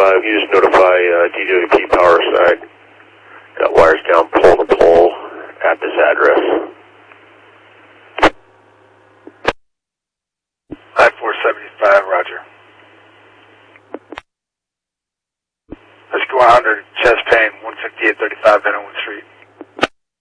5, you just notify DWP power side. Got wires down pole to pole at this address. 5475, roger. Let's go 100, chest pain, 15835 Benowitz Street.